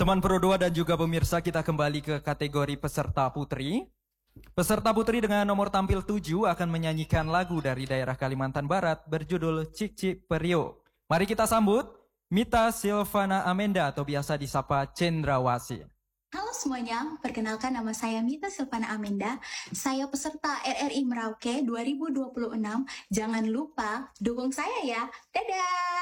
Teman Pro 2 dan juga pemirsa, kita kembali ke kategori peserta putri. Peserta putri dengan nomor tampil 7 akan menyanyikan lagu dari daerah Kalimantan Barat berjudul Cik Cik Perio. Mari kita sambut Mita Silvana Amenda atau biasa disapa Cendrawasih. Halo semuanya, perkenalkan nama saya Mita Silvana Amenda. Saya peserta RRI Merauke 2026. Jangan lupa dukung saya ya. Dadah!